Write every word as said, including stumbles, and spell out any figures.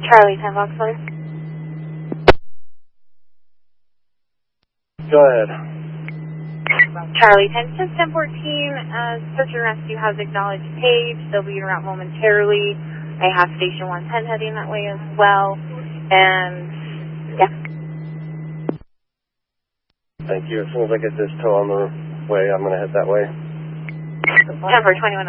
Charlie ten box one. Go ahead. Charlie ten, since ten fourteen, uh, search and rescue has acknowledged Paige. They'll be en route momentarily. I have station one ten heading that way as well. And, yeah. Thank you. As soon as I get this tow on the way, I'm going to head that way. ten for twenty-one.